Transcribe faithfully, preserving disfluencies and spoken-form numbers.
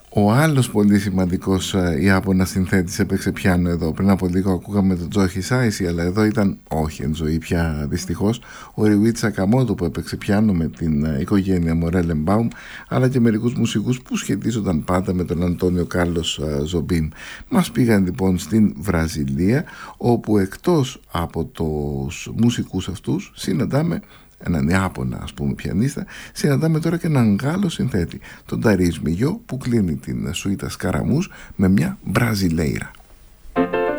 Ο άλλος πολύ σημαντικός Ιάπωνας συνθέτης έπαιξε πιάνο εδώ. Πριν από λίγο ακούγαμε τον Τζο Χισάισι, αλλά εδώ ήταν, όχι εν ζωή πια δυστυχώς, ο Ριουίτσι Σακαμότο που έπαιξε πιάνο με την οικογένεια Μορέλεμπαουμ, αλλά και μερικούς μουσικούς που σχετίζονταν πάντα με τον Αντώνιο Κάρλος Ζομπίμ. Μας πήγαν λοιπόν στην Βραζιλία, όπου εκτός από τους μουσικούς αυτούς συναντάμε έναν Ιάπωνα ας πούμε πιανίστα, συναντάμε τώρα και έναν Γάλλο συνθέτη, τον Ταρίς Μιγιό, που κλείνει την σουίτα Σκαραμούς με μια Μπραζιλέιρα.